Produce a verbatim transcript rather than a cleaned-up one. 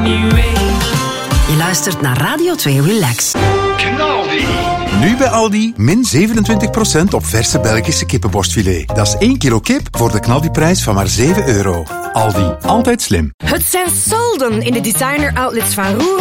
Je luistert naar Radio twee Relax. Knaldi. Nu bij Aldi, min zevenentwintig procent op verse Belgische kippenborstfilet. Dat is één kilo kip voor de knaldiprijs van maar zeven euro. Aldi, altijd slim. Het zijn solden in de designer outlets van Roer,